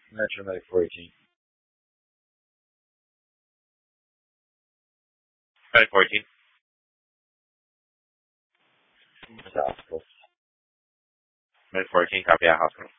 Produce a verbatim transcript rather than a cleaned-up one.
Metro Medic four eighteen. Medic fourteen. Hospital. Medic fourteen, copy at hospital.